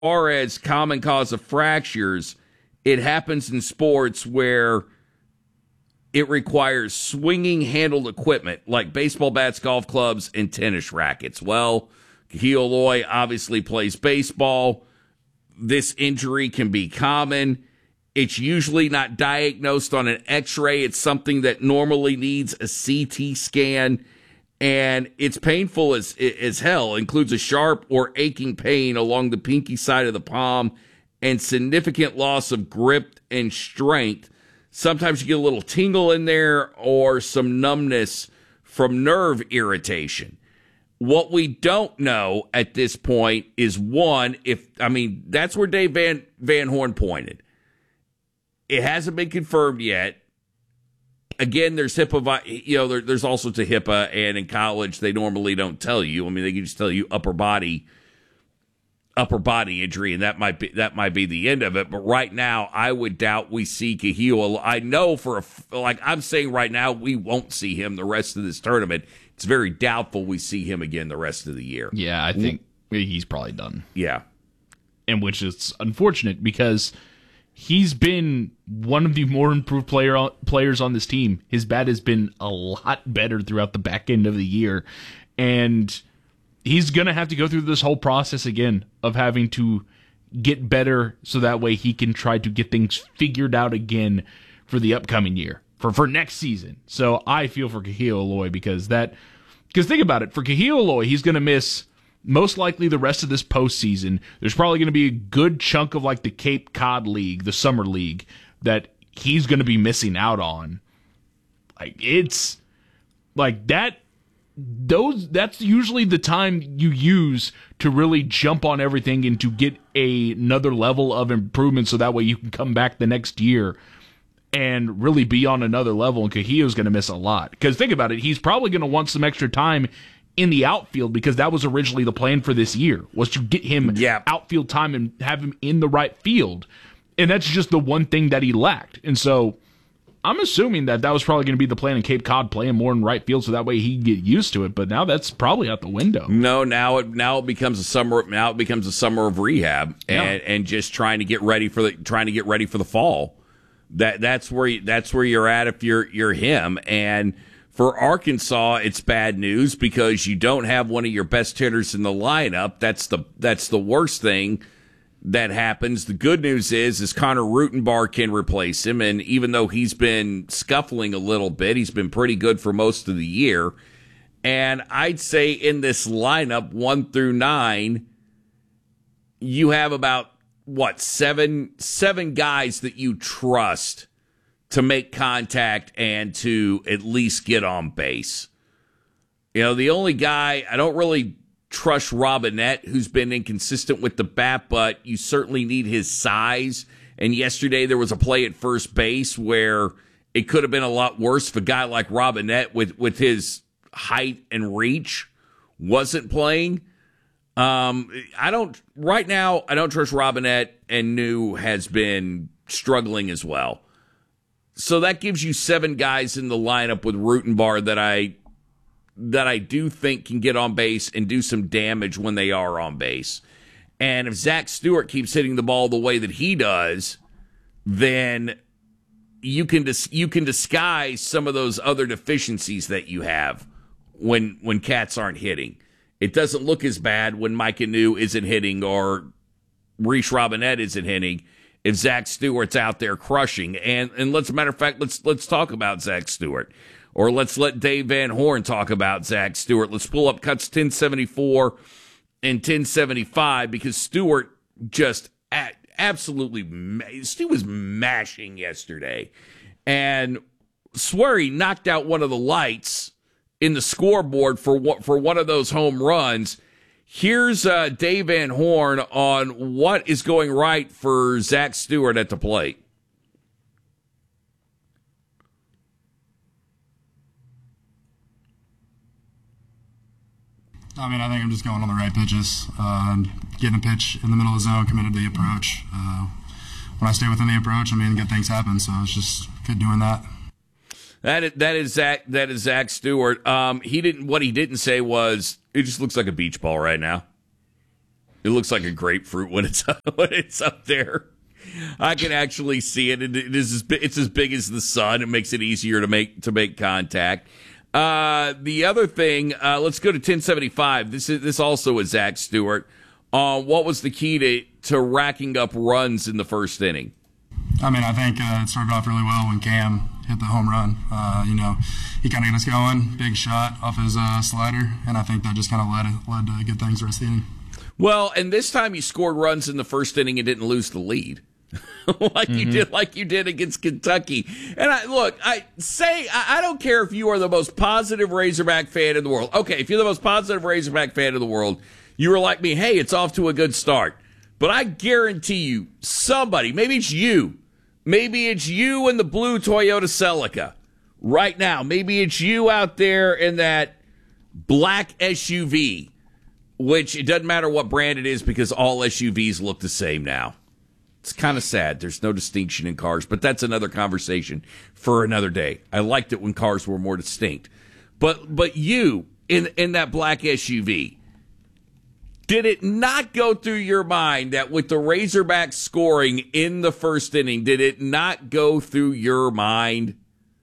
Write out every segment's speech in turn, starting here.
far as common cause of fractures, it happens in sports where it requires swinging handled equipment like baseball bats, golf clubs, and tennis rackets. Well, Kahil Aloy obviously plays baseball. This injury can be common. It's usually not diagnosed on an x-ray. It's something that normally needs a CT scan, and it's painful as hell. It includes a sharp or aching pain along the pinky side of the palm and significant loss of grip and strength. Sometimes you get a little tingle in there or some numbness from nerve irritation. What we don't know at this point is that's where Dave Van Horn pointed. It hasn't been confirmed yet. Again, there's HIPAA, there's also to HIPAA, and in college they normally don't tell you. I mean, they can just tell you upper body injury, and that might be the end of it. But right now, I would doubt we see Kahil. I know I'm saying right now, we won't see him the rest of this tournament. It's very doubtful we see him again the rest of the year. Yeah, I think he's probably done. Yeah. And which is unfortunate because he's been one of the more improved players on this team. His bat has been a lot better throughout the back end of the year. And he's going to have to go through this whole process again of having to get better so that way he can try to get things figured out again for the upcoming year, for next season. So I feel for Kahil Aloy because think about it. For Kahil Aloy, he's going to miss most likely the rest of this postseason. There's probably going to be a good chunk of like the Cape Cod League, the Summer League, that he's going to be missing out on. Like, it's like that. That's usually the time you use to really jump on everything and to get another level of improvement so that way you can come back the next year and really be on another level. And Kahil's going to miss a lot. Because think about it, he's probably going to want some extra time in the outfield because that was originally the plan for this year, was to get him outfield time and have him in the right field. And that's just the one thing that he lacked. And so I'm assuming that was probably going to be the plan in Cape Cod, playing more in right field so that way he can get used to it. But now that's probably out the window. No, now it becomes a summer. Now it becomes a summer of rehab and just trying to get ready for the fall. That's where you're at if you're him. And for Arkansas, it's bad news because you don't have one of your best hitters in the lineup. That's the worst thing that happens. The good news is Connor Rutenbar can replace him, and even though he's been scuffling a little bit, he's been pretty good for most of the year. And I'd say in this lineup, 1 through 9, you have about seven guys that you trust to make contact and to at least get on base. The only guy I don't really trust Robinette, who's been inconsistent with the bat, but you certainly need his size. And yesterday there was a play at first base where it could have been a lot worse if a guy like Robinette with his height and reach wasn't playing. Right now, I don't trust Robinette, and New has been struggling as well. So that gives you 7 guys in the lineup with Rutenbar that I do think can get on base and do some damage when they are on base. And if Zach Stewart keeps hitting the ball the way that he does, then you can disguise some of those other deficiencies that you have when cats aren't hitting. It doesn't look as bad when Micah New isn't hitting or Reese Robinette isn't hitting if Zach Stewart's out there crushing. And let's, matter of fact, let's talk about Zach Stewart. Or let's let Dave Van Horn talk about Zach Stewart. Let's pull up cuts 1074 and 1075 because Stewart just Stu was mashing yesterday. And swear he knocked out one of the lights in the scoreboard for one of those home runs. Here's Dave Van Horn on what is going right for Zach Stewart at the plate. I mean, I think I'm just going on the right pitches, getting a pitch in the middle of the zone, committed to the approach. When I stay within the approach, I mean, good things happen. So it's just good doing that. That is Zach Stewart. What he didn't say was it just looks like a beach ball right now. It looks like a grapefruit when it's up there. I can actually see it. It's as big as the sun. It makes it easier to make contact. The other thing, let's go to 1075. This also is Zach Stewart. What was the key to racking up runs in the first inning? I mean, I think it started off really well when Cam hit the home run. He kind of got us going, big shot off his slider, and I think that just kind of led to good things the rest of the inning. Well, and this time you scored runs in the first inning and didn't lose the lead. you did against Kentucky. And I don't care if you are the most positive Razorback fan in the world. Okay, if you're the most positive Razorback fan in the world, you were like me, hey, it's off to a good start. But I guarantee you, somebody, maybe it's you in the blue Toyota Celica right now. Maybe it's you out there in that black SUV, which it doesn't matter what brand it is because all SUVs look the same now. It's kind of sad. There's no distinction in cars, but that's another conversation for another day. I liked it when cars were more distinct. But you, in that black SUV, did it not go through your mind that with the Razorbacks scoring in the first inning, did it not go through your mind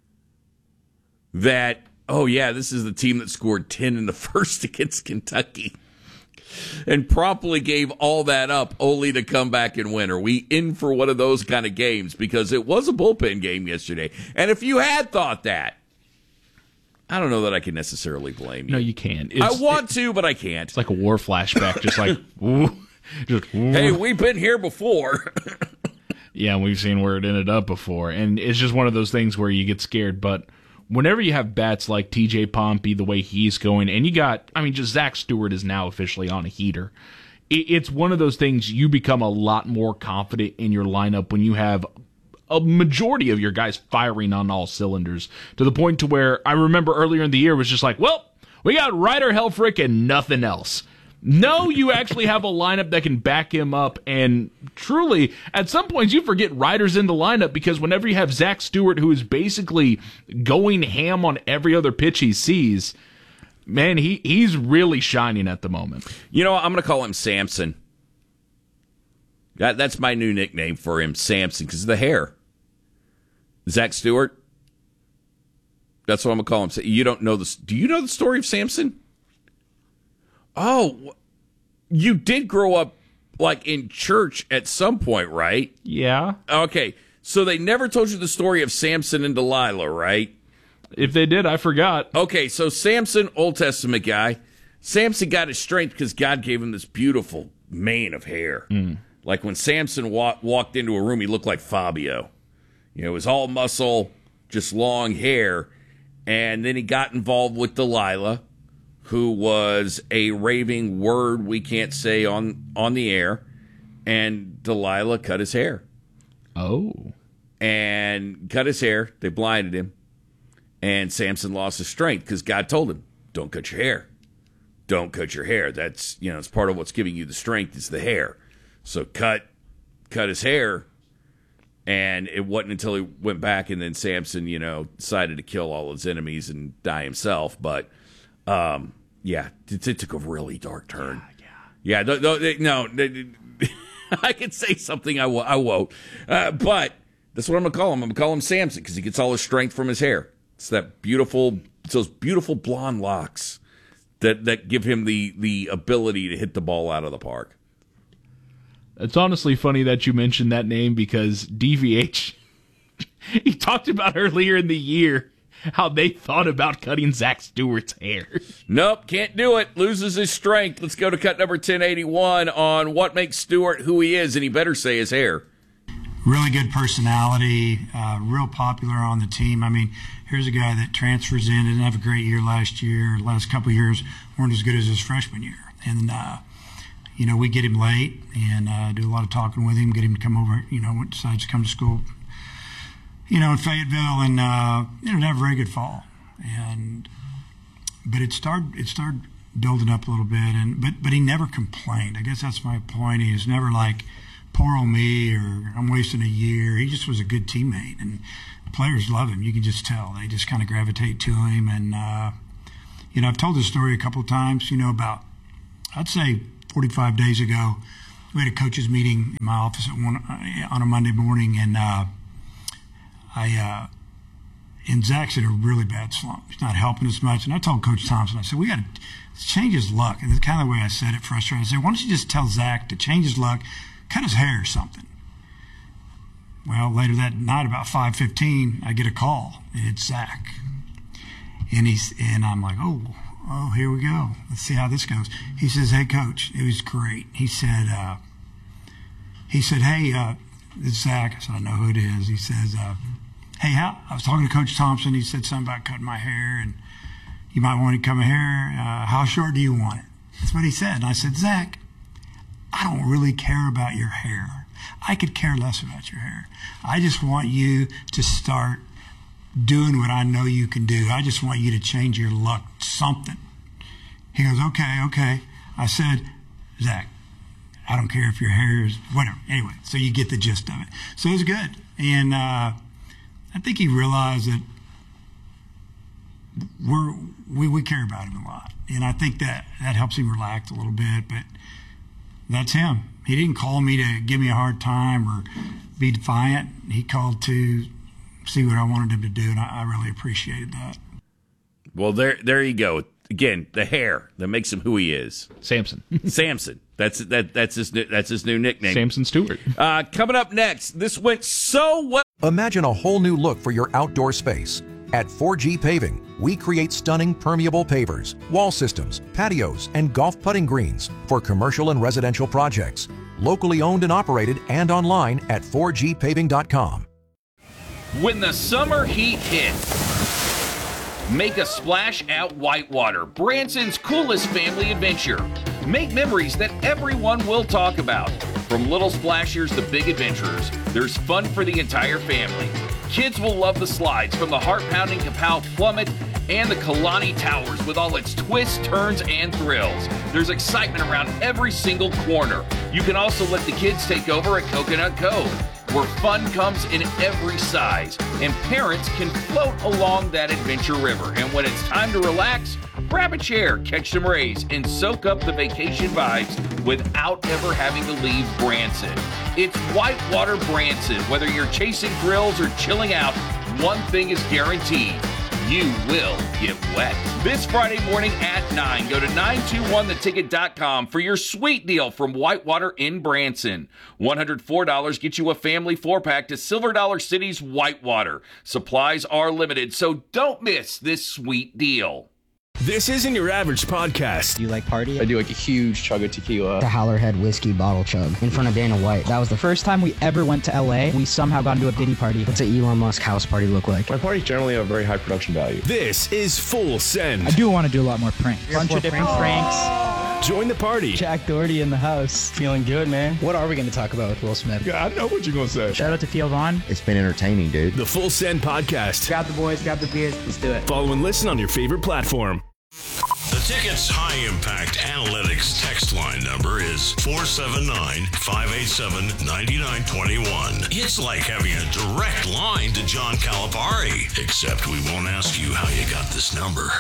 that, oh yeah, this is the team that scored 10 in the first against Kentucky? And promptly gave all that up only to come back and win. Are we in for one of those kind of games? Because it was a bullpen game yesterday. And if you had thought that, I don't know that I can necessarily blame you. No, you can't. I want to, but I can't. It's like a war flashback, just like, ooh, ooh. Hey, we've been here before. Yeah, we've seen where it ended up before. And it's just one of those things where you get scared, but whenever you have bats like TJ Pompey, the way he's going, and just Zach Stewart is now officially on a heater. It's one of those things you become a lot more confident in your lineup when you have a majority of your guys firing on all cylinders, to the point to where I remember earlier in the year was just like, well, we got Ryder Helfrich and nothing else. No, you actually have a lineup that can back him up, and truly, at some points, you forget Ryder's in the lineup because whenever you have Zach Stewart, who is basically going ham on every other pitch he sees, man, he's really shining at the moment. You know, I'm going to call him Samson. That's my new nickname for him, Samson, because of the hair. Zach Stewart, that's what I'm going to call him. You don't know this. Do you know the story of Samson? Oh, you did grow up like in church at some point, right? Yeah. Okay, so they never told you the story of Samson and Delilah, right? If they did, I forgot. Okay, so Samson, Old Testament guy, Samson got his strength because God gave him this beautiful mane of hair. Like when Samson walked into a room, he looked like Fabio. You know, it was all muscle, just long hair. And then he got involved with Delilah, who was a raving word we can't say on the air, and Delilah cut his hair. Oh. And cut his hair. They blinded him. And Samson lost his strength because God told him, don't cut your hair. Don't cut your hair. That's, it's part of what's giving you the strength is the hair. So cut his hair. And it wasn't until he went back and then Samson, decided to kill all his enemies and die himself. But, yeah, it took a really dark turn. Yeah, no, I could say something I won't. But that's what I'm going to call him. I'm going to call him Samson because he gets all his strength from his hair. It's those beautiful blonde locks that give him the ability to hit the ball out of the park. It's honestly funny that you mentioned that name because DVH, he talked about earlier in the year how they thought about cutting Zach Stewart's hair. Nope, can't do it. Loses his strength. Let's go to cut number 1081 on what makes Stewart who he is, and he better say his hair. Really good personality, real popular on the team. I mean, here's a guy that transfers in, didn't have a great year last year. Last couple of years weren't as good as his freshman year. And, we get him late and do a lot of talking with him, get him to come over, decides to come to school, in Fayetteville, and, didn't have a very good fall. But it started building up a little bit, but he never complained. I guess that's my point. He was never like, poor old me, or I'm wasting a year. He just was a good teammate, and the players love him. You can just tell. They just kind of gravitate to him. And, I've told this story a couple of times, about, I'd say 45 days ago, we had a coaches meeting in my office on a Monday morning, and and Zach's in a really bad slump. He's not helping us much. And I told Coach Thompson, I said, we got to change his luck. And that's kind of the way I said it, frustrated. I said, why don't you just tell Zach to change his luck, cut his hair or something? Well, later that night, about 5:15, I get a call, and it's Zach. And I'm like, oh, here we go. Let's see how this goes. He says, hey, Coach, it was great. He said, hey, it's Zach. I said, I know who it is. He says, hey, I was talking to Coach Thompson. He said something about cutting my hair, and you might want to cut my hair. How short do you want it? That's what he said. And I said, Zach, I don't really care about your hair. I could care less about your hair. I just want you to start doing what I know you can do. I just want you to change your luck, something. He goes, okay. I said, Zach, I don't care if your hair is whatever. Anyway, so you get the gist of it. So it was good. And I think he realized that we care about him a lot. And I think that helps him relax a little bit. But that's him. He didn't call me to give me a hard time or be defiant. He called to see what I wanted him to do, and I really appreciated that. Well, there you go. Again, the hair that makes him who he is. Samson. Samson. That's his new nickname. Samson Stewart. Coming up next, this went so well. Imagine a whole new look for your outdoor space. At 4G Paving, we create stunning permeable pavers, wall systems, patios, and golf putting greens for commercial and residential projects. Locally owned and operated and online at 4gpaving.com. When the summer heat hits, make a splash at Whitewater, Branson's coolest family adventure. Make memories that everyone will talk about. From little splashers to big adventurers, there's fun for the entire family. Kids will love the slides from the heart-pounding Kapow Plummet and the Kalani Towers with all its twists, turns, and thrills. There's excitement around every single corner. You can also let the kids take over at Coconut Cove, where fun comes in every size, and parents can float along that adventure river. And when it's time to relax, grab a chair, catch some rays, and soak up the vacation vibes without ever having to leave Branson. It's Whitewater Branson. Whether you're chasing thrills or chilling out, one thing is guaranteed: you will get wet. This Friday morning at 9, go to 921theticket.com for your sweet deal from Whitewater in Branson. $104 gets you a family 4-pack to Silver Dollar City's Whitewater. Supplies are limited, so don't miss this sweet deal. This isn't your average podcast. Do you like party? I do like a huge chug of tequila. The Howlerhead whiskey bottle chug in front of Dana White. That was the first time we ever went to LA. We somehow got into a Diddy party. What's an Elon Musk house party look like? My parties generally have very high production value. This is Full Send. I do want to do a lot more pranks. Bunch of different pranks. Join the party. Jack Doherty in the house. Feeling good, man. What are we going to talk about with Will Smith? Yeah, I know what you're going to say. Shout out to Theo Vaughn. It's been entertaining, dude. The Full Send podcast. Grab the boys, grab the beers. Let's do it. Follow and listen on your favorite platform. The Ticket's high-impact analytics text line number is 479-587-9921. It's like having a direct line to John Calipari, except we won't ask you how you got this number.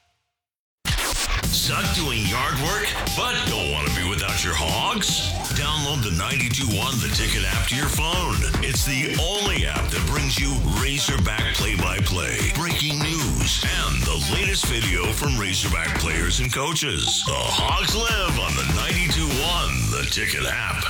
Suck doing yard work, but don't want to be without your hogs? Download the 92.1 The Ticket app to your phone. It's the only app that brings you Razorback play-by-play, breaking news, and the latest video from Razorback players and coaches. The Hogs live on the 92.1 The Ticket app.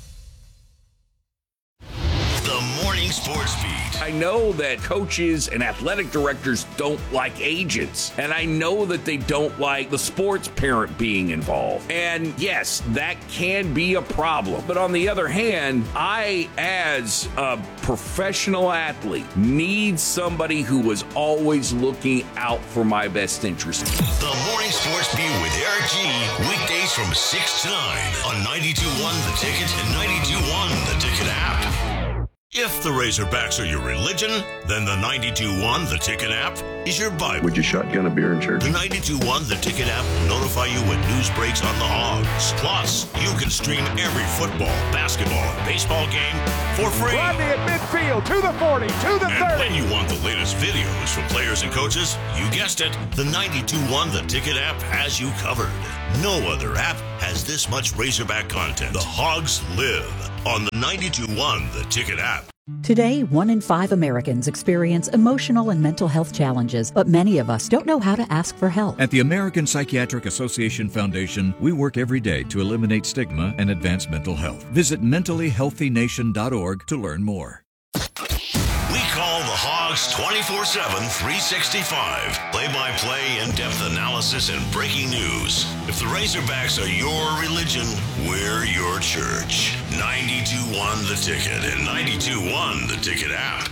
The Morning Sports Beat. I know that coaches and athletic directors don't like agents, and I know that they don't like the sports parent being involved. And yes, that can be a problem. But on the other hand, I, as a professional athlete, need somebody who is always looking out for my best interest. The Morning Sports Beat with Eric G. Weekdays from 6 to 9 on 92.1 The Ticket and 92.1 The Ticket app. If the Razorbacks are your religion, then the 92.1 The Ticket app is your Bible. Would you shotgun a beer in church? The 92.1 The Ticket app will notify you when news breaks on the Hogs. Plus, you can stream every football, basketball, and baseball game for free. Rodney at midfield, to the 40, to the 30. And when you want the latest videos from players and coaches, you guessed it, the 92.1 The Ticket app has you covered. No other app has this much Razorback content. The Hogs live on the 92.1 The Ticket app. Today, 1 in 5 Americans experience emotional and mental health challenges, but many of us don't know how to ask for help. At the American Psychiatric Association Foundation, we work every day to eliminate stigma and advance mental health. Visit mentallyhealthynation.org to learn more. We call the Hogs 24/7, 365. Play-by-play, in-depth analysis, and breaking news. If the Razorbacks are your religion, we're your church. 92.1 The Ticket and 92.1 The Ticket app.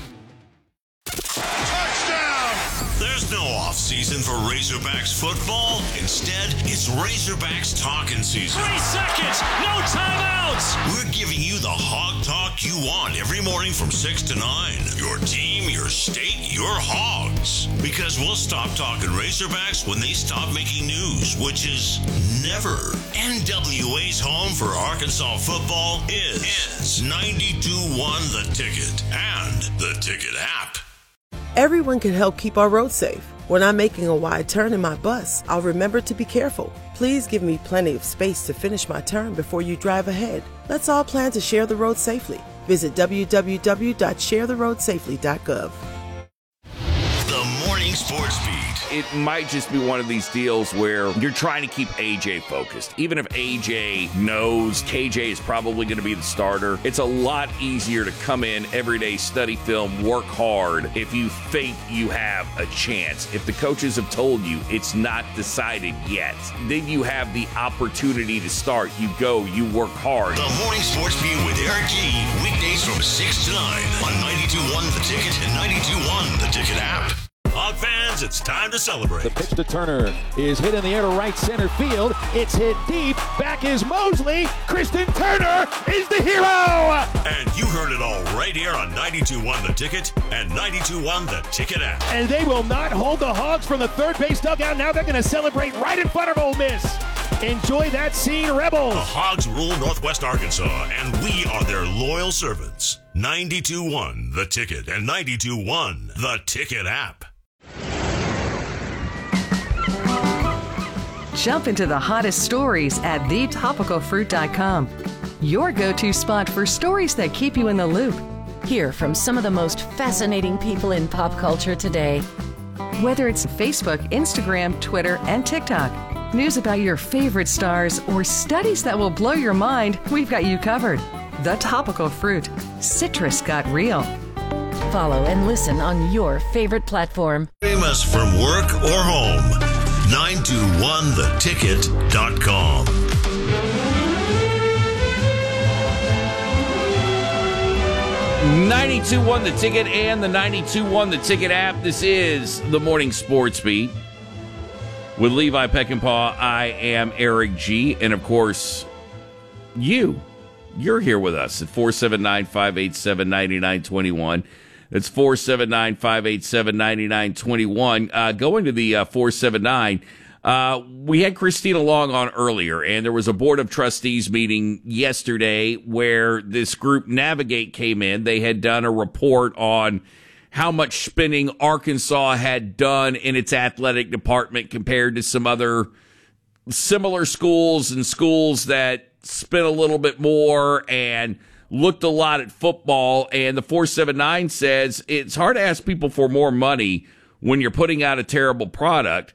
Touchdown! There's no off-season for Razorbacks football. Instead, it's Razorbacks talking season. 3 seconds, no timeouts! We're giving you the hog talk you want every morning from 6 to 9. Your team, your state, your Hogs. Because we'll stop talking Razorbacks when they stop making news, which is never. NWA's home for Arkansas football is 92.1 The Ticket and The Ticket app. Everyone can help keep our roads safe. When I'm making a wide turn in my bus, I'll remember to be careful. Please give me plenty of space to finish my turn before you drive ahead. Let's all plan to share the road safely. Visit www.sharetheroadsafely.gov. The Morning Sports Beat. It might just be one of these deals where you're trying to keep AJ focused. Even if AJ knows KJ is probably going to be the starter, it's a lot easier to come in every day, study film, work hard if you think you have a chance. If the coaches have told you it's not decided yet, then you have the opportunity to start. You go, you work hard. The Morning Sports Beat with Eric G. Weekdays from 6 to 9 on 92.1 The Ticket and 92.1 The Ticket app. Hog fans, it's time to celebrate. The pitch to Turner is hit in the air to right center field. It's hit deep. Back is Mosley. Kristen Turner is the hero. And you heard it all right here on 92.1 The Ticket and 92.1 The Ticket app. And they will not hold the Hogs from the third base dugout. Now they're going to celebrate right in front of Ole Miss. Enjoy that scene, Rebels. The Hogs rule Northwest Arkansas, and we are their loyal servants. 92.1 The Ticket and 92.1 The Ticket app. Jump into the hottest stories at thetopicalfruit.com. Your go-to spot for stories that keep you in the loop. Hear from some of the most fascinating people in pop culture today. Whether it's Facebook, Instagram, Twitter, and TikTok, news about your favorite stars, or studies that will blow your mind, we've got you covered. The Topical Fruit. Citrus got real. Follow and listen on your favorite platform. Famous from work or home. 921theticket.com. 92.1 The Ticket and the 92.1 The Ticket app. This is the Morning Sports Beat. With Levi Peckinpah, I am Eric G. And, of course, you're here with us at 479-587-9921. That's 479-587-9921. Going to the 479, we had Christina Long on earlier, and there was a Board of Trustees meeting yesterday where this group Navigate came in. They had done a report on how much spending Arkansas had done in its athletic department compared to some other similar schools and schools that spent a little bit more and looked a lot at football. And the 479 says it's hard to ask people for more money when you're putting out a terrible product.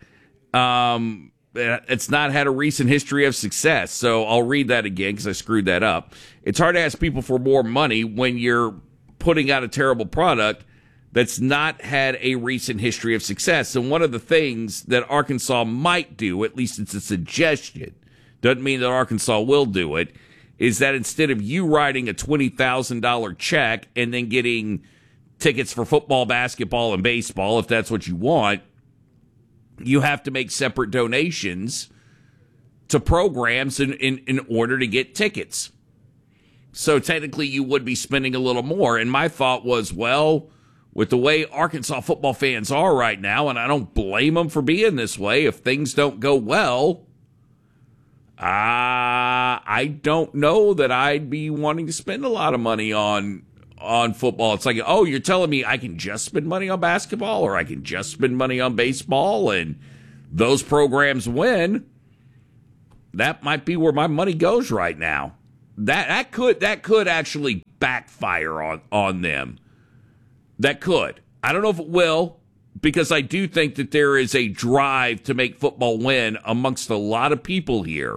It's not had a recent history of success. So I'll read that again because I screwed that up. It's hard to ask people for more money when you're putting out a terrible product that's not had a recent history of success. And one of the things that Arkansas might do, at least it's a suggestion, doesn't mean that Arkansas will do it, is that instead of you writing a $20,000 check and then getting tickets for football, basketball, and baseball, if that's what you want, you have to make separate donations to programs in order to get tickets. So technically you would be spending a little more. And my thought was, well, with the way Arkansas football fans are right now, and I don't blame them for being this way, if things don't go well, I don't know that I'd be wanting to spend a lot of money on football. It's like, oh, you're telling me I can just spend money on basketball or I can just spend money on baseball and those programs win. That might be where my money goes right now. That could actually backfire on them. That could. I don't know if it will, because I do think that there is a drive to make football win amongst a lot of people here.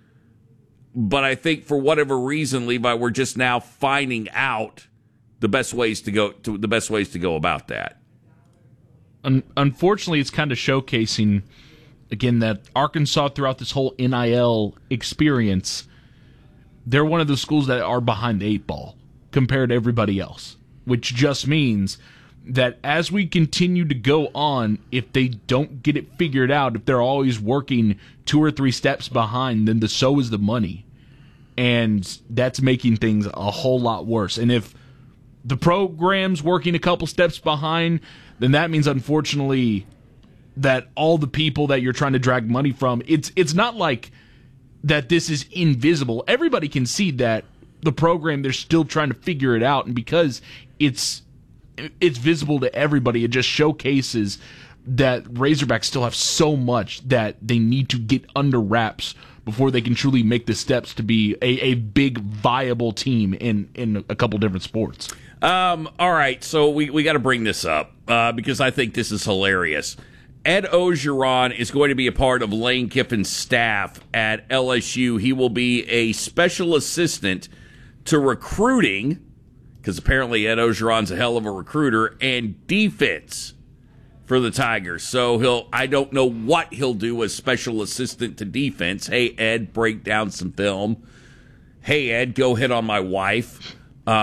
But I think for whatever reason, Levi, we're just now finding out the best ways to go about that. Unfortunately, it's kind of showcasing again that Arkansas throughout this whole NIL experience, they're one of the schools that are behind the eight ball compared to everybody else, which just means that as we continue to go on, if they don't get it figured out, if they're always working 2 or 3 steps behind, then so is the money. And that's making things a whole lot worse. And if the program's working a couple steps behind, then that means, unfortunately, that all the people that you're trying to drag money from, it's not like that this is invisible. Everybody can see that the program, they're still trying to figure it out. And because it's visible to everybody, it just showcases that Razorbacks still have so much that they need to get under wraps before they can truly make the steps to be a big, viable team in a couple different sports. All right, so we got to bring this up because I think this is hilarious. Ed Ogeron is going to be a part of Lane Kiffin's staff at LSU. He will be a special assistant to recruiting, because apparently Ed Ogeron's a hell of a recruiter, and defense for the Tigers. So I don't know what he'll do as special assistant to defense. Hey, Ed, break down some film. Hey, Ed, go hit on my wife.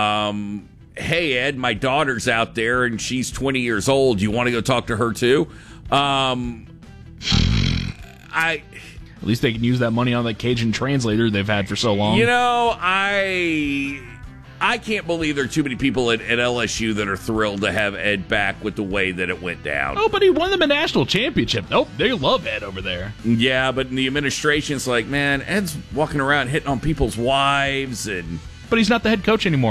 Hey, Ed, my daughter's out there and she's 20 years old. You want to go talk to her too? At least they can use that money on that Cajun translator they've had for so long. You know, I can't believe there are too many people at LSU that are thrilled to have Ed back with the way that it went down. Oh, but he won them a national championship. Nope, they love Ed over there. Yeah, but the administration's like, man, Ed's walking around hitting on people's wives, but he's not the head coach anymore.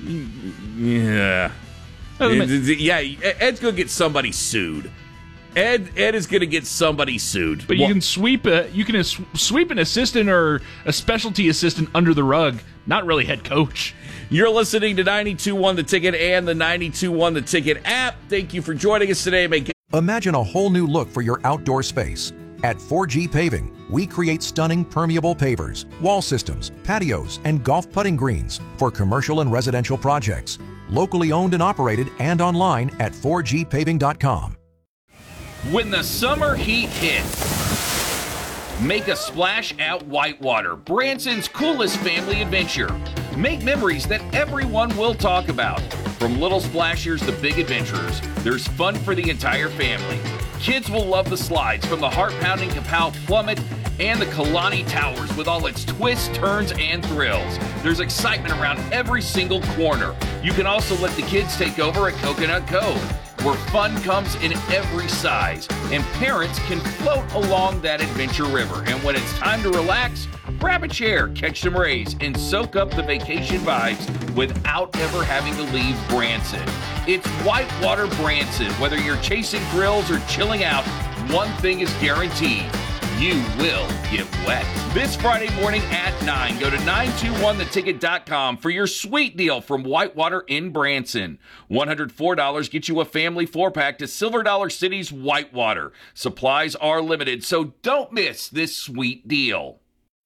Yeah. Yeah, Ed's going to get somebody sued. Ed is going to get somebody sued. But you can sweep an assistant or a specialty assistant under the rug, not really head coach. You're listening to 92.1 The Ticket and the 92.1 The Ticket app. Thank you for joining us today. Imagine a whole new look for your outdoor space. At 4G Paving, we create stunning permeable pavers, wall systems, patios, and golf putting greens for commercial and residential projects. Locally owned and operated and online at 4gpaving.com. When the summer heat hits, make a splash at Whitewater, Branson's coolest family adventure. Make memories that everyone will talk about. From little splashers to big adventurers, there's fun for the entire family. Kids will love the slides from the heart-pounding Kapow Plummet and the Kalani Towers with all its twists, turns, and thrills. There's excitement around every single corner. You can also let the kids take over at Coconut Cove, where fun comes in every size, and parents can float along that adventure river. And when it's time to relax, grab a chair, catch some rays, and soak up the vacation vibes without ever having to leave Branson. It's Whitewater Branson. Whether you're chasing thrills or chilling out, one thing is guaranteed: you will get wet. This Friday morning at 9, go to 921theticket.com for your sweet deal from Whitewater in Branson. $104 gets you a family 4-pack to Silver Dollar City's Whitewater. Supplies are limited, so don't miss this sweet deal.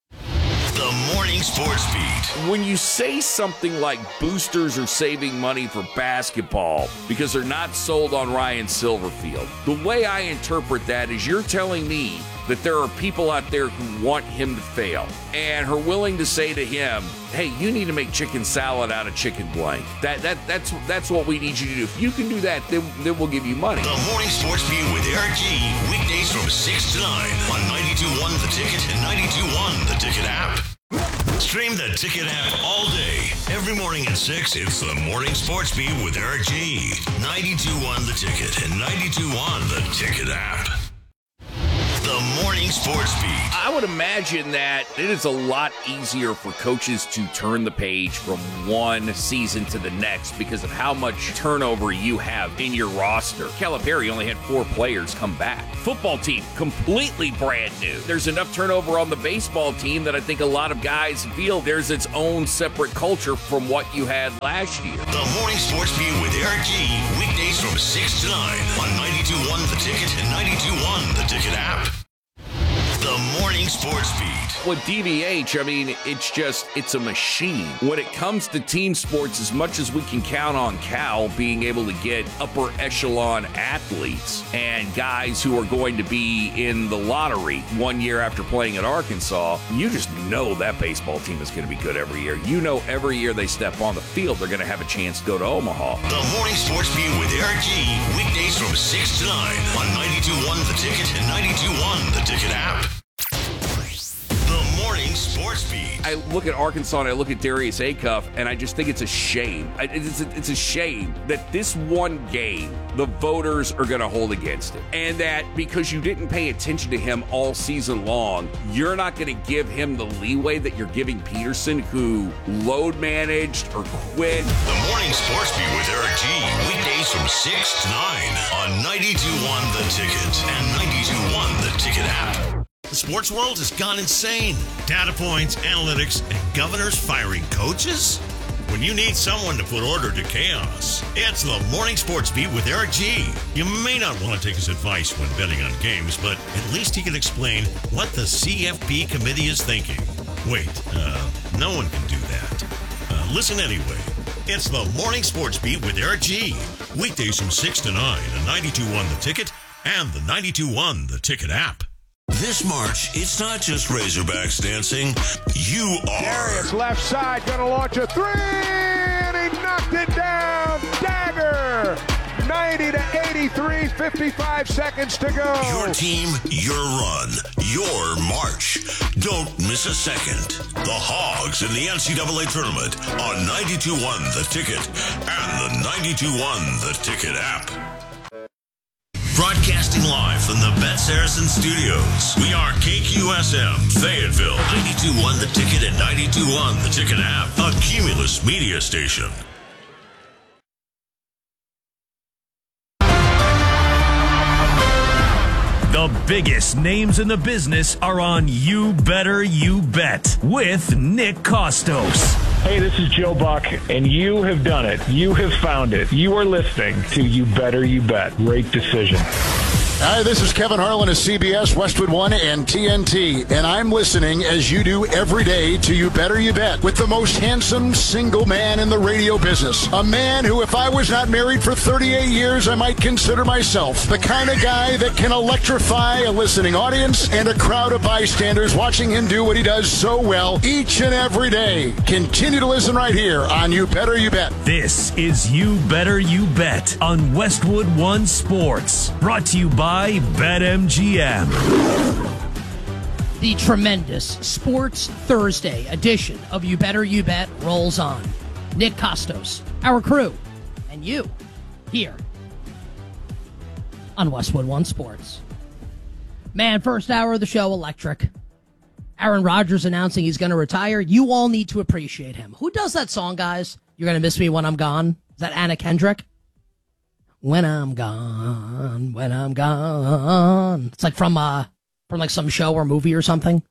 The Morning Sports Beat. When you say something like boosters are saving money for basketball because they're not sold on Ryan Silverfield, the way I interpret that is you're telling me that there are people out there who want him to fail and are willing to say to him, hey, you need to make chicken salad out of chicken blank. That's what we need you to do. If you can do that, then we'll give you money. The Morning Sports Beat with Eric G. Weekdays from 6 to 9 on 92.1 The Ticket and 92.1 The Ticket app. Stream the Ticket app all day. Every morning at 6, it's the Morning Sports Beat with Eric G. 92.1 The Ticket and 92.1 The Ticket app. The Morning Sports Beat. I would imagine that it is a lot easier for coaches to turn the page from one season to the next because of how much turnover you have in your roster. Calipari only had 4 players come back. Football team, completely brand new. There's enough turnover on the baseball team that I think a lot of guys feel there's its own separate culture from what you had last year. The Morning Sports Beat with Eric G. Weekdays from 6 to 9 on 92.1 The Ticket and 92.1 The Ticket app. The Morning Sports Beat. With DVH, I mean, it's a machine. When it comes to team sports, as much as we can count on Cal being able to get upper echelon athletes and guys who are going to be in the lottery 1 year after playing at Arkansas, you just know that baseball team is going to be good every year. You know every year they step on the field, they're going to have a chance to go to Omaha. The Morning Sports Beat with Eric G. Weekdays from 6 to 9 on 92.1 The Ticket and 92.1 The Ticket app. The Morning Sports Beat. I look at Arkansas and I look at Darius Acuff, and I just think it's a shame. It's a shame that this one game the voters are going to hold against him. And that because you didn't pay attention to him all season long, you're not going to give him the leeway that you're giving Peterson, who load managed or quit. The Morning Sports Beat with Eric G. Weekdays from 6 to 9 on 92.1 The Ticket and 92.1 The Ticket app. The sports world has gone insane. Data points, analytics, and governors firing coaches? When you need someone to put order to chaos, it's the Morning Sports Beat with Eric G. You may not want to take his advice when betting on games, but at least he can explain what the CFP committee is thinking. Wait, no one can do that. Listen anyway. It's the Morning Sports Beat with Eric G. Weekdays from 6 to 9 on 92.1 The Ticket and the 92.1 The Ticket app. This March, it's not just Razorbacks dancing. You are. Darius left side, gonna launch a 3, and he knocked it down. Dagger. 90 to 83, 55 seconds to go. Your team, your run, your march. Don't miss a second. The Hogs in the NCAA tournament on 92.1 The Ticket and the 92.1 The Ticket app. Broadcasting live from the Bet Saracen Studios. We are KQSM, Fayetteville, 92.1 The Ticket and 92.1 The Ticket app, a Cumulus media station. The biggest names in the business are on You Better You Bet with Nick Kostos. Hey, this is Joe Buck, and you have done it. You have found it. You are listening to You Better You Bet. Great decision. Hi, this is Kevin Harlan of CBS, Westwood One, and TNT, and I'm listening, as you do every day, to You Better You Bet with the most handsome single man in the radio business. A man who, if I was not married for 38 years, I might consider myself the kind of guy that can electrify a listening audience and a crowd of bystanders watching him do what he does so well each and every day. Continue to listen right here on You Better You Bet. This is You Better You Bet on Westwood One Sports, brought to you by BetMGM. The tremendous Sports Thursday edition of You Better You Bet rolls on. Nick Kostos, our crew, and you here on Westwood One Sports. Man, first hour of the show, electric. Aaron Rodgers announcing he's going to retire. You all need to appreciate him. Who does that song, guys? You're going to miss me when I'm gone. Is that Anna Kendrick? When I'm gone, when I'm gone. It's like from like some show or movie or something.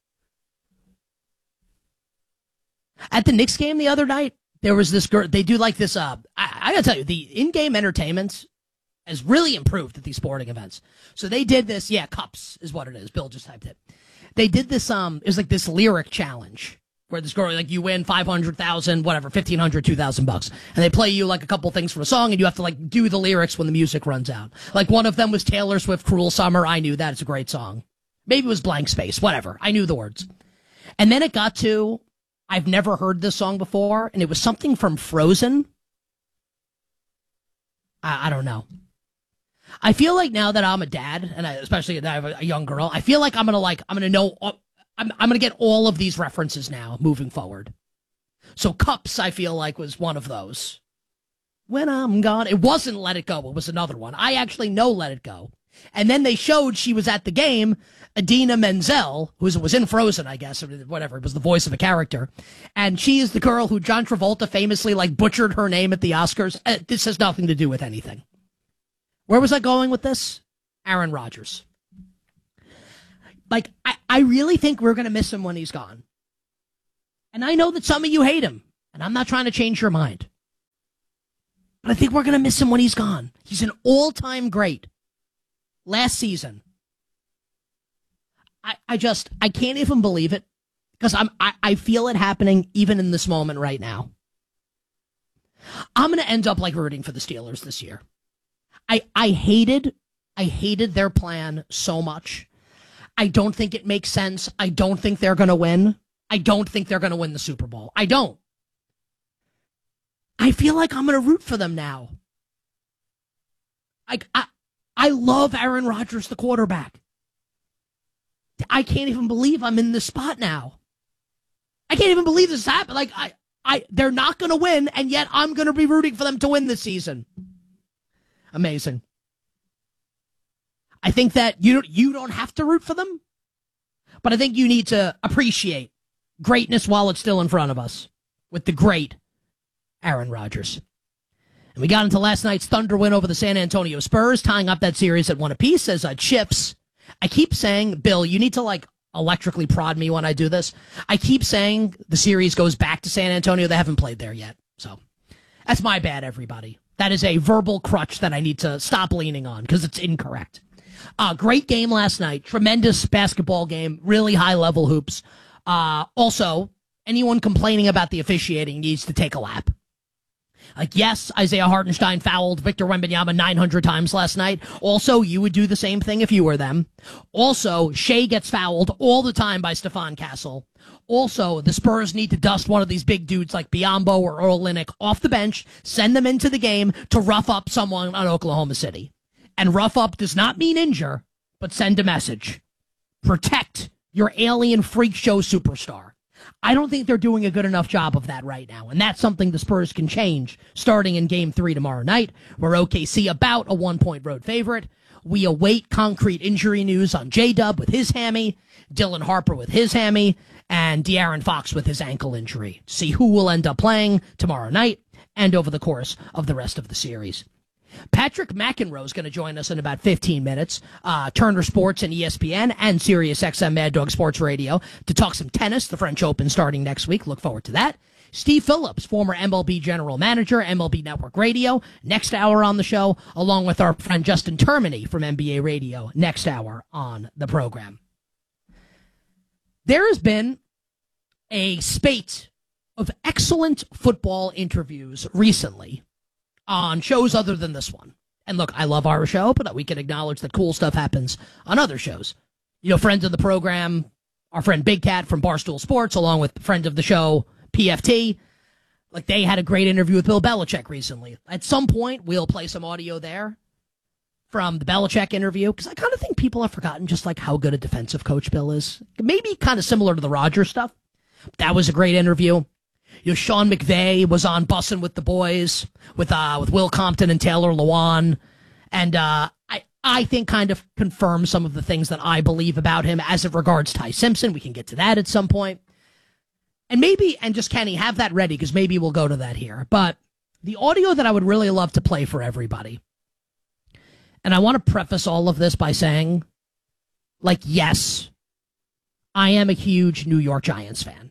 At the Knicks game the other night, there was this girl. They do like this. I gotta tell you, the in-game entertainment has really improved at these sporting events. So they did this. Yeah, Cups is what it is. Bill just typed it. They did this. It was like this lyric challenge, where this girl, like, you win 500,000, whatever, 1,500, 2,000 bucks. And they play you like a couple things from a song, and you have to like do the lyrics when the music runs out. Like one of them was Taylor Swift, Cruel Summer. I knew that. It's a great song. Maybe it was Blank Space, whatever. I knew the words. And then it got to, I've never heard this song before, and it was something from Frozen. I don't know. I feel like now that I'm a dad, and especially that I have a young girl, I feel like I'm gonna know. I'm going to get all of these references now moving forward. So Cups, I feel like, was one of those. When I'm gone. It wasn't Let It Go. It was another one. I actually know Let It Go. And then they showed she was at the game, Idina Menzel, who was in Frozen, I guess, or whatever. It was the voice of a character. And she is the girl who John Travolta famously, butchered her name at the Oscars. This has nothing to do with anything. Where was I going with this? Aaron Rodgers. I really think we're going to miss him when he's gone. And I know that some of you hate him, and I'm not trying to change your mind. But I think we're going to miss him when he's gone. He's an all-time great. Last season. I can't even believe it, because I feel it happening even in this moment right now. I'm going to end up rooting for the Steelers this year. I hated their plan so much. I don't think it makes sense. I don't think they're going to win. I don't think they're going to win the Super Bowl. I don't. I feel like I'm going to root for them now. I love Aaron Rodgers, the quarterback. I can't even believe I'm in this spot now. I can't even believe this happened. They're not going to win, and yet I'm going to be rooting for them to win this season. Amazing. I think that you don't have to root for them, but I think you need to appreciate greatness while it's still in front of us with the great Aaron Rodgers. And we got into last night's Thunder win over the San Antonio Spurs, tying up that series at 1 apiece as chips. I keep saying, Bill, you need to electrically prod me when I do this. I keep saying the series goes back to San Antonio. They haven't played there yet. So that's my bad, everybody. That is a verbal crutch that I need to stop leaning on because it's incorrect. Great game last night. Tremendous basketball game. Really high-level hoops. Also, anyone complaining about the officiating needs to take a lap. Yes, Isaiah Hartenstein fouled Victor Wembanyama 900 times last night. Also, you would do the same thing if you were them. Also, Shea gets fouled all the time by Stephon Castle. Also, the Spurs need to dust one of these big dudes like Biyombo or Earl Linnick off the bench, send them into the game to rough up someone on Oklahoma City. And rough up does not mean injure, but send a message. Protect your alien freak show superstar. I don't think they're doing a good enough job of that right now, and that's something the Spurs can change starting in Game 3 tomorrow night, where OKC about a 1-point road favorite. We await concrete injury news on J-Dub with his hammy, Dylan Harper with his hammy, and De'Aaron Fox with his ankle injury. See who will end up playing tomorrow night and over the course of the rest of the series. Patrick McEnroe is going to join us in about 15 minutes, Turner Sports and ESPN and SiriusXM Mad Dog Sports Radio, to talk some tennis, the French Open starting next week. Look forward to that. Steve Phillips, former MLB general manager, MLB Network Radio, next hour on the show, along with our friend Justin Termini from NBA Radio, next hour on the program. There has been a spate of excellent football interviews recently on shows other than this one. And look, I love our show, but we can acknowledge that cool stuff happens on other shows. Friends of the program, our friend Big Cat from Barstool Sports, along with friend of the show, PFT, they had a great interview with Bill Belichick recently. At some point, we'll play some audio there from the Belichick interview, because I kind of think people have forgotten just how good a defensive coach Bill is. Maybe kind of similar to the Rodgers stuff. That was a great interview. Sean McVay was on Bussin' with the Boys with Will Compton and Taylor Lewan. And I think kind of confirms some of the things that I believe about him as it regards Ty Simpson. We can get to that at some point. And just Kenny, have that ready, because maybe we'll go to that here. But the audio that I would really love to play for everybody, and I want to preface all of this by saying, yes, I am a huge New York Giants fan.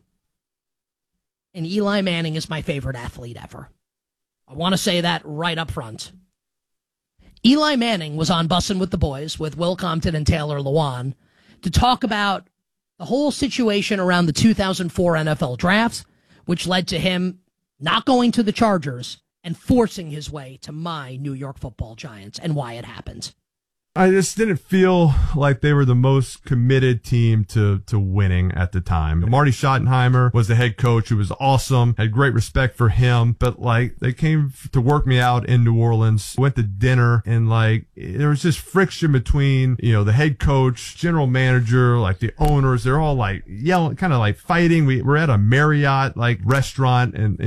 And Eli Manning is my favorite athlete ever. I want to say that right up front. Eli Manning was on Bussin' with the Boys with Will Compton and Taylor Lewan to talk about the whole situation around the 2004 NFL draft, which led to him not going to the Chargers and forcing his way to my New York Football Giants, and why it happened. I just didn't feel like they were the most committed team to winning at the time. Marty Schottenheimer was the head coach, who was awesome, had great respect for him, but they came to work me out in New Orleans, went to dinner, and there was just friction between, the head coach, general manager, the owners. They're all yelling, kind of fighting. We're at a Marriott restaurant, and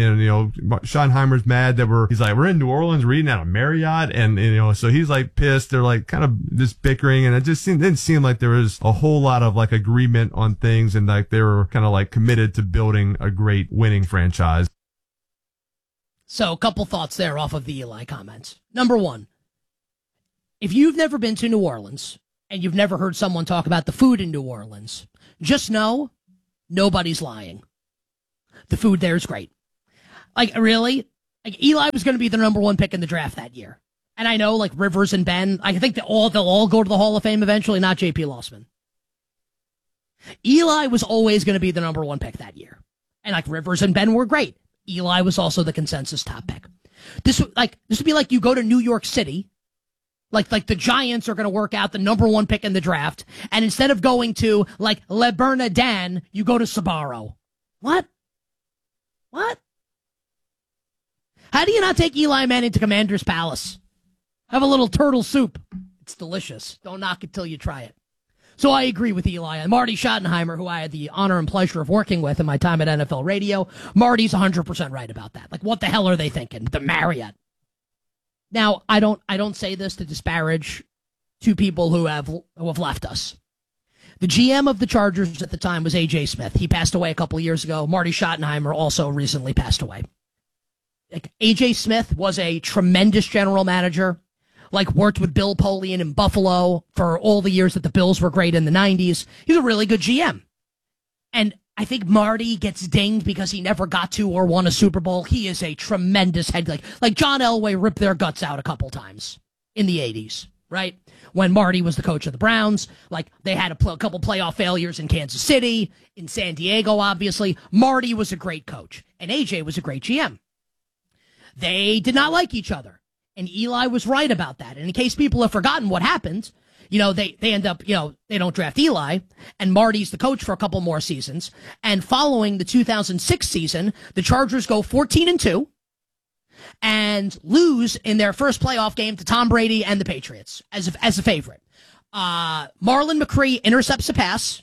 Schottenheimer's mad that we're in New Orleans, we're eating at a Marriott, and so he's pissed. They're kind of this bickering, and it just didn't seem like there was a whole lot of like agreement on things, and like they were kind of like committed to building a great winning franchise. So a couple thoughts there off of the Eli comments. Number one, if you've never been to New Orleans and you've never heard someone talk about the food in New Orleans, just know nobody's lying. The food there is great. Like, really? Like, Eli was going to be the number one pick in the draft that year. And I know, like, Rivers and Ben, I think they'll all go to the Hall of Fame eventually, not J.P. Lossman. Eli was always going to be the number one pick that year. And, like, Rivers and Ben were great. Eli was also the consensus top pick. This would be like you go to New York City, like the Giants are going to work out the number one pick in the draft, and instead of going to, like, Le Bernardin, you go to Sbarro. What? How do you not take Eli Manning to Commander's Palace? Have a little turtle soup. It's delicious. Don't knock it till you try it. So I agree with Eli. And Marty Schottenheimer, who I had the honor and pleasure of working with in my time at NFL Radio, Marty's 100% right about that. Like, what the hell are they thinking? The Marriott. Now, I don't say this to disparage two people who have left us. The GM of the Chargers at the time was A.J. Smith. He passed away a couple of years ago. Marty Schottenheimer also recently passed away. Like, A.J. Smith was a tremendous general manager. Like, worked with Bill Polian in Buffalo for all the years that the Bills were great in the 90s. He's a really good GM. And I think Marty gets dinged because he never got to or won a Super Bowl. He is a tremendous head. Like John Elway ripped their guts out a couple times in the 80s, right? When Marty was the coach of the Browns. Like, they had a couple playoff failures in Kansas City, in San Diego, obviously. Marty was a great coach, and AJ was a great GM. They did not like each other. And Eli was right about that. And in case people have forgotten what happened, they end up, they don't draft Eli, and Marty's the coach for a couple more seasons. And following the 2006 season, the Chargers go 14-2 and lose in their first playoff game to Tom Brady and the Patriots as a favorite. Marlon McCree intercepts a pass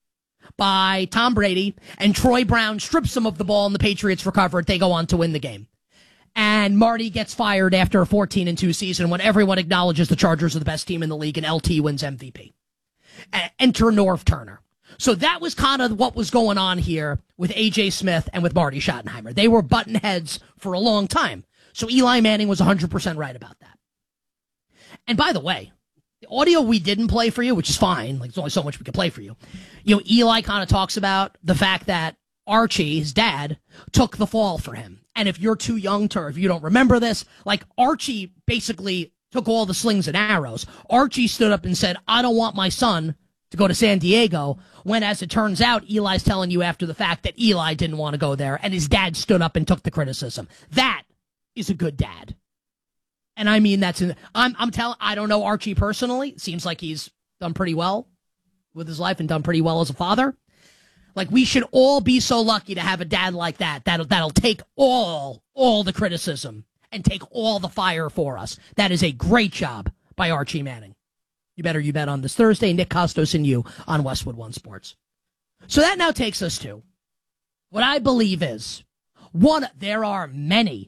by Tom Brady, and Troy Brown strips some of the ball, and the Patriots recover it. They go on to win the game. And Marty gets fired after a 14-2 season when everyone acknowledges the Chargers are the best team in the league and LT wins MVP. Enter Norv Turner. So that was kind of what was going on here with A.J. Smith and with Marty Schottenheimer. They were button heads for a long time. So Eli Manning was 100% right about that. And by the way, the audio we didn't play for you, which is fine, like, there's only so much we could play for you. Eli kind of talks about the fact that Archie, his dad, took the fall for him. And if you're too young to, or if you don't remember this, like, Archie basically took all the slings and arrows. Archie stood up and said, I don't want my son to go to San Diego, when, as it turns out, Eli's telling you after the fact that Eli didn't want to go there, and his dad stood up and took the criticism. That is a good dad. And I mean, I don't know Archie personally. It seems like he's done pretty well with his life and done pretty well as a father. Like, we should all be so lucky to have a dad like that, that'll take all the criticism and take all the fire for us. That is a great job by Archie Manning. You bet on this Thursday. Nick Costos and you on Westwood One Sports. So that now takes us to what I believe is there are many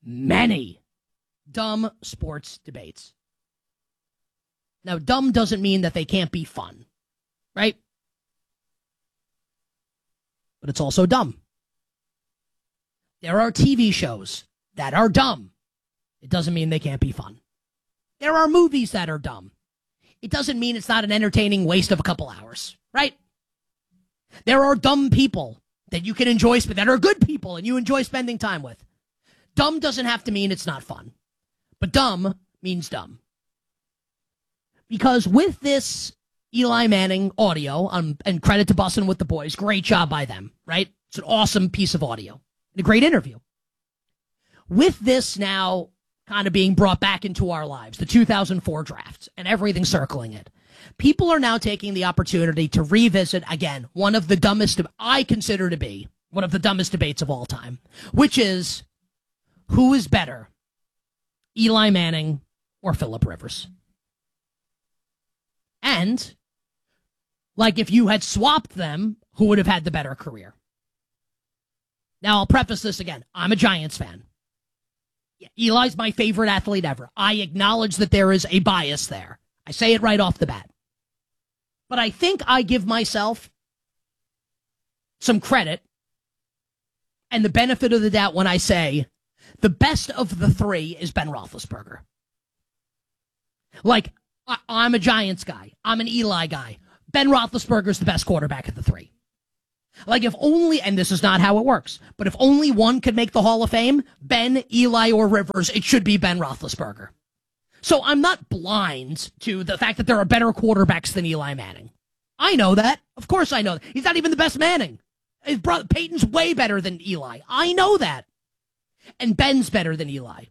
dumb sports debates. Now, dumb doesn't mean that they can't be fun, right? But it's also dumb. There are TV shows that are dumb. It doesn't mean they can't be fun. There are movies that are dumb. It doesn't mean it's not an entertaining waste of a couple hours, right? There are dumb people that you can enjoy, that are good people and you enjoy spending time with. Dumb doesn't have to mean it's not fun. But dumb means dumb. Because with this Eli Manning audio, and credit to Bussin' with the Boys, great job by them, right? It's an awesome piece of audio and a great interview. With this now kind of being brought back into our lives, the 2004 draft and everything circling it, people are now taking the opportunity to revisit, again, one of the dumbest, I consider to be one of the dumbest debates of all time, which is, who is better, Eli Manning or Phillip Rivers? And, like, if you had swapped them, who would have had the better career? Now, I'll preface this again. I'm a Giants fan. Eli's my favorite athlete ever. I acknowledge that there is a bias there. I say it right off the bat. But I think I give myself some credit and the benefit of the doubt when I say the best of the three is Ben Roethlisberger. Like, I'm a Giants guy. I'm an Eli guy. Ben Roethlisberger's the best quarterback of the three. Like, if only, and this is not how it works, but if only one could make the Hall of Fame, Ben, Eli, or Rivers, it should be Ben Roethlisberger. So I'm not blind to the fact that there are better quarterbacks than Eli Manning. I know that. Of course I know that. He's not even the best Manning. His brother Peyton's way better than Eli. I know that. And Ben's better than Eli.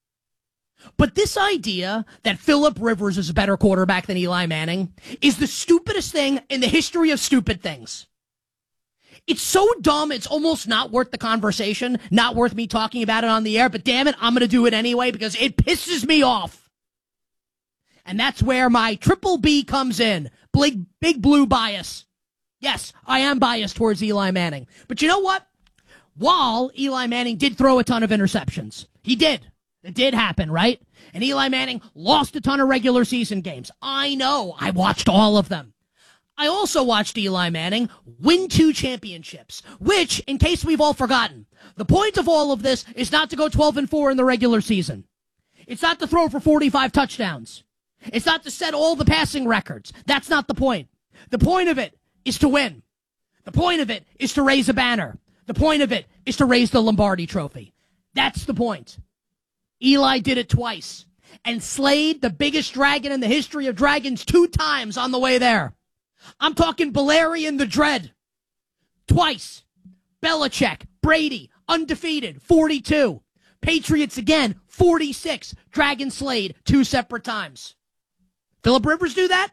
But this idea that Phillip Rivers is a better quarterback than Eli Manning is the stupidest thing in the history of stupid things. It's so dumb, it's almost not worth the conversation, not worth me talking about it on the air, but damn it, I'm going to do it anyway because it pisses me off. And that's where my triple B comes in. Big blue bias. Yes, I am biased towards Eli Manning. But you know what? While Eli Manning did throw a ton of interceptions, he did. It did happen, right? And Eli Manning lost a ton of regular season games. I know. I watched all of them. I also watched Eli Manning win 2 championships, which, in case we've all forgotten, the point of all of this is not to go 12-4 in the regular season. It's not to throw for 45 touchdowns. It's not to set all the passing records. That's not the point. The point of it is to win. The point of it is to raise a banner. The point of it is to raise the Lombardi Trophy. That's the point. Eli did it twice and slayed the biggest dragon in the history of dragons 2 times on the way there. I'm talking Valerian the Dread. Twice. Belichick, Brady, undefeated, 42. Patriots again, 46. Dragon slayed 2 separate times. Phillip Rivers do that?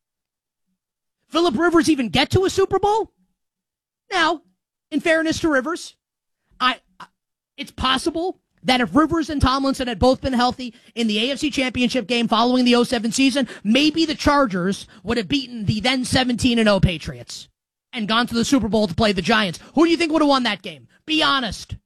Phillip Rivers even get to a Super Bowl? Now, in fairness to Rivers, it's possible that if Rivers and Tomlinson had both been healthy in the AFC Championship game following the 2007 season, maybe the Chargers would have beaten the then 17-0 Patriots and gone to the Super Bowl to play the Giants. Who do you think would have won that game? Be honest.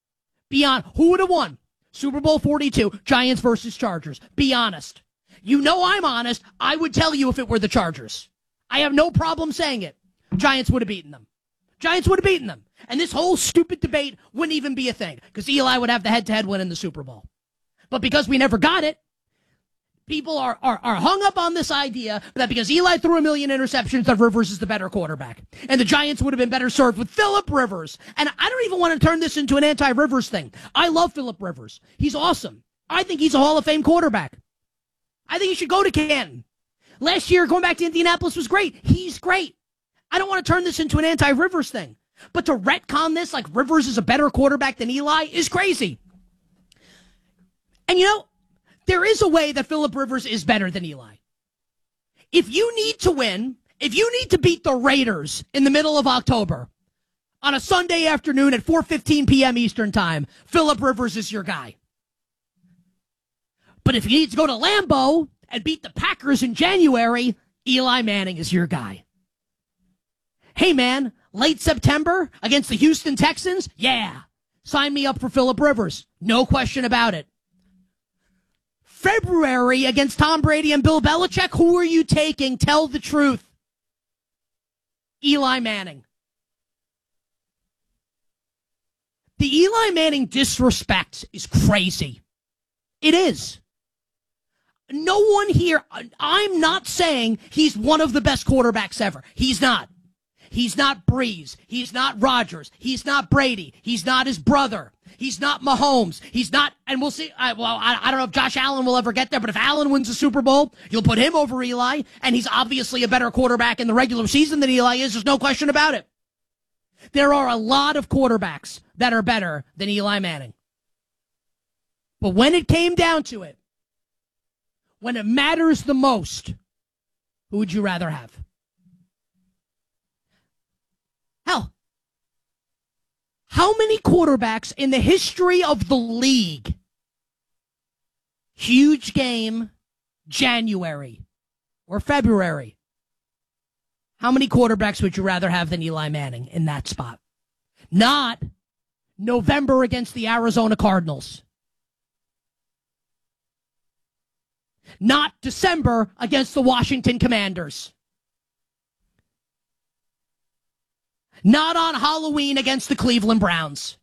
Who would have won? Super Bowl 42, Giants versus Chargers. Be honest. You know I'm honest. I would tell you if it were the Chargers. I have no problem saying it. Giants would have beaten them. Giants would have beaten them. And this whole stupid debate wouldn't even be a thing because Eli would have the head-to-head win in the Super Bowl. But because we never got it, people are hung up on this idea that because Eli threw 1 million interceptions, that Rivers is the better quarterback. And the Giants would have been better served with Phillip Rivers. And I don't even want to turn this into an anti-Rivers thing. I love Phillip Rivers. He's awesome. I think he's a Hall of Fame quarterback. I think he should go to Canton. Last year, going back to Indianapolis was great. He's great. I don't want to turn this into an anti-Rivers thing. But to retcon this like Rivers is a better quarterback than Eli is crazy. And you know, there is a way that Phillip Rivers is better than Eli. If you need to win, if you need to beat the Raiders in the middle of October on a Sunday afternoon at 4:15 p.m. Eastern Time, Phillip Rivers is your guy. But if you need to go to Lambeau and beat the Packers in January, Eli Manning is your guy. Hey, man, late September against the Houston Texans? Yeah. Sign me up for Phillip Rivers. No question about it. February against Tom Brady and Bill Belichick? Who are you taking? Tell the truth. Eli Manning. The Eli Manning disrespect is crazy. It is. No one here, I'm not saying he's one of the best quarterbacks ever. He's not. He's not Breeze. He's not Rodgers. He's not Brady. He's not his brother. He's not Mahomes. He's not, and we'll see. I don't know if Josh Allen will ever get there, but if Allen wins the Super Bowl, you'll put him over Eli, and he's obviously a better quarterback in the regular season than Eli is. There's no question about it. There are a lot of quarterbacks that are better than Eli Manning. But when it came down to it, when it matters the most, who would you rather have? Hell, how many quarterbacks in the history of the league, huge game, January or February, how many quarterbacks would you rather have than Eli Manning in that spot? Not November against the Arizona Cardinals. Not December against the Washington Commanders. Not on Halloween against the Cleveland Browns.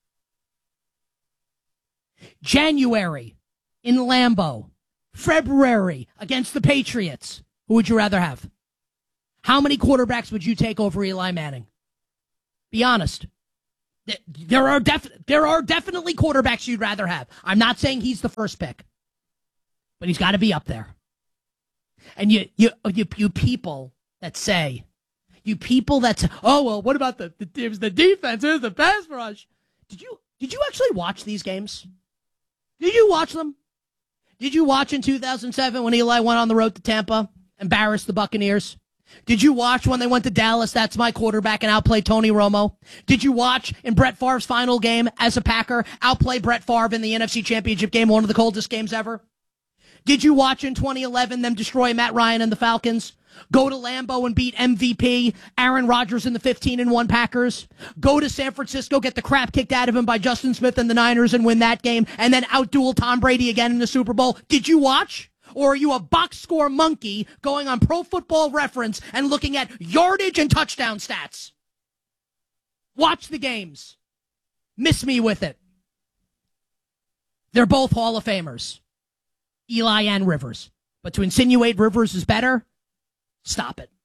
January in Lambeau. February against the Patriots. Who would you rather have? How many quarterbacks would you take over Eli Manning? Be honest. There are definitely quarterbacks you'd rather have. I'm not saying he's the first pick, but he's got to be up there. And you people that say, oh well, what about the defense? Here's the pass rush. Did you actually watch these games? Did you watch them? Did you watch in 2007 when Eli went on the road to Tampa, embarrassed the Buccaneers? Did you watch when they went to Dallas, that's my quarterback, and outplayed Tony Romo? Did you watch in Brett Favre's final game as a Packer, outplay Brett Favre in the NFC Championship game, one of the coldest games ever? Did you watch in 2011 them destroy Matt Ryan and the Falcons? Go to Lambeau and beat MVP Aaron Rodgers and the 15-1 Packers? Go to San Francisco, get the crap kicked out of him by Justin Smith and the Niners and win that game, and then outduel Tom Brady again in the Super Bowl? Did you watch? Or are you a box score monkey going on Pro Football Reference and looking at yardage and touchdown stats? Watch the games. Miss me with it. They're both Hall of Famers. Eli and Rivers. But to insinuate Rivers is better, stop it.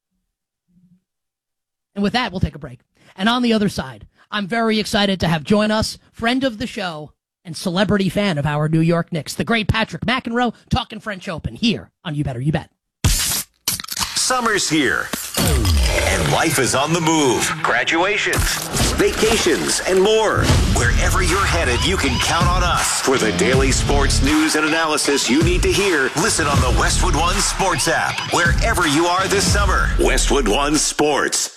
And with that, we'll take a break. And on the other side, I'm very excited to have join us, friend of the show and celebrity fan of our New York Knicks, the great Patrick McEnroe, talking French Open here on You Better You Bet. Summer's here, and life is on the move. Graduations, vacations, and more. Wherever you're headed, you can count on us. For the daily sports news and analysis you need to hear, listen on the Westwood One Sports app. Wherever you are this summer, Westwood One Sports.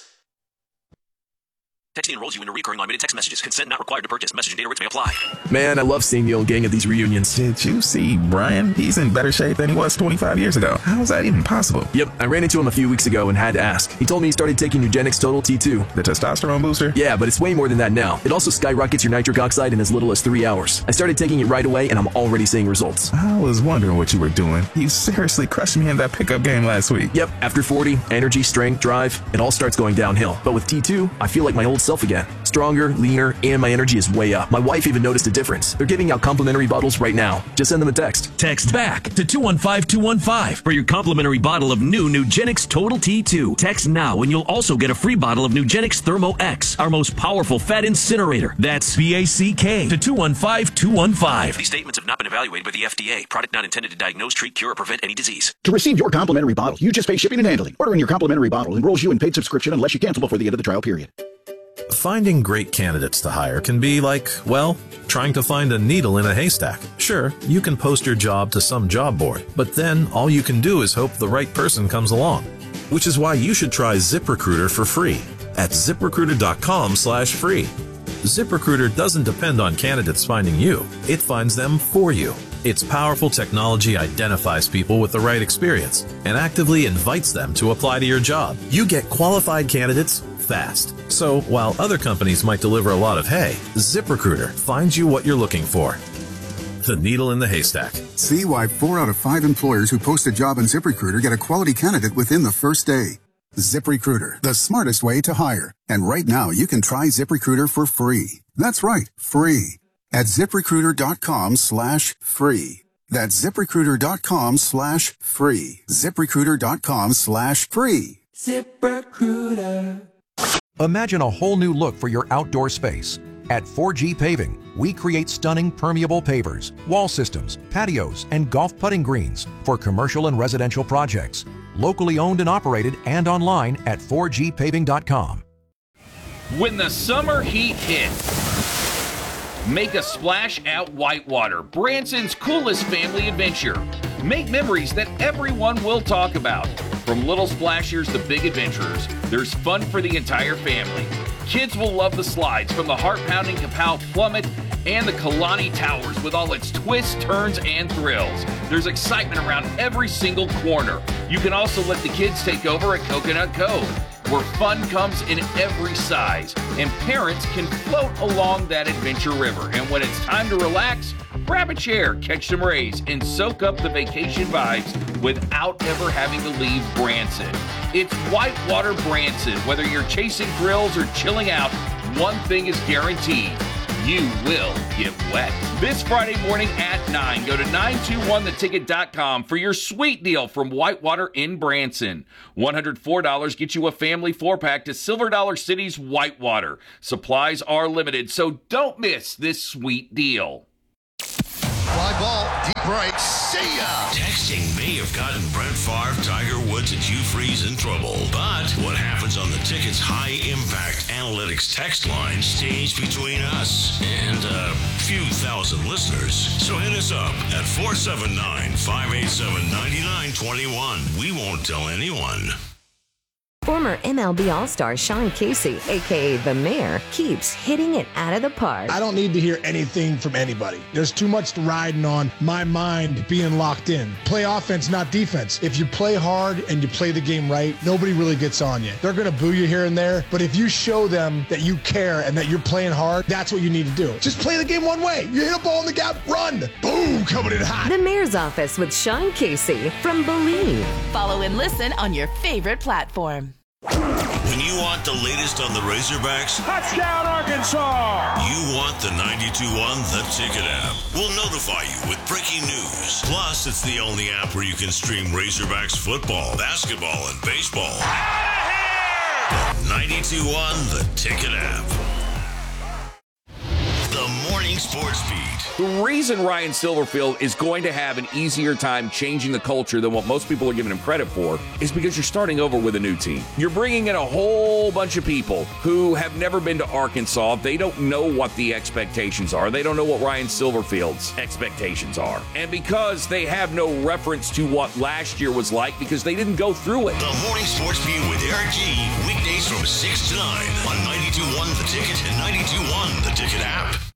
Texting enrolls you in a recurring unlimited text messages. Consent not required to purchase. Message and data rates may apply. Man, I love seeing the old gang at these reunions. Did you see Brian? He's in better shape than he was 25 years ago. How is that even possible? Yep, I ran into him a few weeks ago and had to ask. He told me he started taking Nugenix Total T2. The testosterone booster? Yeah, but it's way more than that now. It also skyrockets your nitric oxide in as little as 3 hours. I started taking it right away and I'm already seeing results. I was wondering what you were doing. You seriously crushed me in that pickup game last week. Yep, after 40, energy, strength, drive, it all starts going downhill. But with T2, I feel like my old self again. Stronger, leaner, and my energy is way up. My wife even noticed a difference. They're giving out complimentary bottles right now. Just send them a text. Text BACK to 215-215 for your complimentary bottle of new Nugenix Total T2. Text now and you'll also get a free bottle of Nugenix Thermo X, our most powerful fat incinerator. That's BACK to 215-215. These statements have not been evaluated by the FDA. Product not intended to diagnose, treat, cure, or prevent any disease. To receive your complimentary bottle, you just pay shipping and handling. Ordering your complimentary bottle enrolls you in paid subscription unless you cancel before the end of the trial period. Finding great candidates to hire can be like, well, trying to find a needle in a haystack. Sure, you can post your job to some job board, but then all you can do is hope the right person comes along. Which is why you should try ZipRecruiter for free at ZipRecruiter.com/free. ZipRecruiter doesn't depend on candidates finding you. It finds them for you. Its powerful technology identifies people with the right experience and actively invites them to apply to your job. You get qualified candidates fast. So while other companies might deliver a lot of hay, ZipRecruiter finds you what you're looking for. The needle in the haystack. See why 4 out of 5 employers who post a job on ZipRecruiter get a quality candidate within the first day. ZipRecruiter, the smartest way to hire. And right now you can try ZipRecruiter for free. That's right, free. At ZipRecruiter.com/free. That's ZipRecruiter.com/free. ZipRecruiter.com/free. ZipRecruiter. Imagine a whole new look for your outdoor space. At 4G Paving, we create stunning permeable pavers, wall systems, patios, and golf putting greens for commercial and residential projects. Locally owned and operated and online at 4gpaving.com. When the summer heat hits, make a splash at Whitewater, Branson's coolest family adventure. Make memories that everyone will talk about. From little splashers to big adventurers, there's fun for the entire family. Kids will love the slides from the heart-pounding Kapow Plummet and the Kalani Towers with all its twists, turns, and thrills. There's excitement around every single corner. You can also let the kids take over at Coconut Cove, where fun comes in every size, and parents can float along that adventure river. And when it's time to relax, Grab a chair, catch some rays, and soak up the vacation vibes without ever having to leave Branson. It's Whitewater Branson. Whether you're chasing thrills or chilling out, one thing is guaranteed. You will get wet. This Friday morning at 9, go to 921theticket.com for your sweet deal from Whitewater in Branson. $104 gets you a family 4-pack to Silver Dollar City's Whitewater. Supplies are limited, so don't miss this sweet deal. Fly ball, deep right, see ya! Texting may have gotten Brett Favre, Tiger Woods, and Hugh Freeze in trouble. But what happens on the Ticket's high-impact analytics text line stays between us and a few thousand listeners. So hit us up at 479-587-9921. We won't tell anyone. Former MLB All-Star Sean Casey, a.k.a. The Mayor, keeps hitting it out of the park. I don't need to hear anything from anybody. There's too much riding on my mind being locked in. Play offense, not defense. If you play hard and you play the game right, nobody really gets on you. They're going to boo you here and there, but if you show them that you care and that you're playing hard, that's what you need to do. Just play the game one way. You hit a ball in the gap, run. Boom, coming in hot. The Mayor's Office with Sean Casey from Believe. Follow and listen on your favorite platform. When you want the latest on the Razorbacks, touchdown Arkansas! You want the 92.1 The Ticket app. We'll notify you with breaking news. Plus, it's the only app where you can stream Razorbacks football, basketball, and baseball. Out of here! 92.1 The Ticket app. The Morning Sports Beat. The reason Ryan Silverfield is going to have an easier time changing the culture than what most people are giving him credit for is because you're starting over with a new team. You're bringing in a whole bunch of people who have never been to Arkansas. They don't know what the expectations are. They don't know what Ryan Silverfield's expectations are. And because they have no reference to what last year was like because they didn't go through it. The Morning Sports Beat with Eric G. Weekdays from 6 to 9 on 92.1 The Ticket and 92.1 The Ticket app.